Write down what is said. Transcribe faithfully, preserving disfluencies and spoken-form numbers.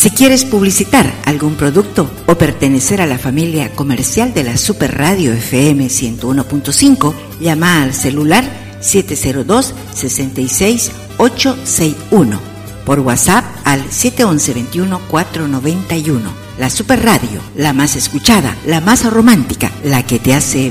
Si quieres publicitar algún producto o pertenecer a la familia comercial de la Super Radio F M ciento uno punto cinco, llama al celular siete cero dos, seis seis, ocho seis uno, por WhatsApp al siete once, veintiuno, cuatrocientos noventa y uno. La Super Radio, la más escuchada, la más romántica, la que te hace